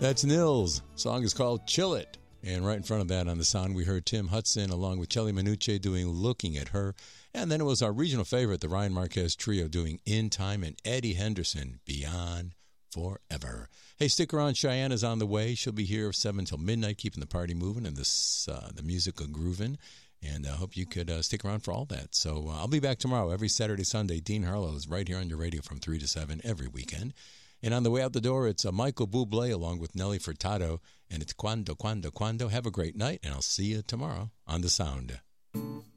That's Nils. Song is called Chill It. And right in front of that on the sound, we heard Tim Hudson along with Kelly Manucci doing Looking at Her. And then it was our regional favorite, the Ryan Marquez Trio, doing In Time, and Eddie Henderson, Beyond Forever. Hey, stick around. Cheyenne is on the way. She'll be here 7 till midnight, keeping the party moving and the music grooving. And I hope you could stick around for all that. So I'll be back tomorrow, every Saturday, Sunday. Dean Harlow is right here on your radio from 3 to 7 every weekend. And on the way out the door, it's Michael Bublé along with Nelly Furtado. And it's Cuando, Cuando, Cuando. Have a great night, and I'll see you tomorrow on The Sound.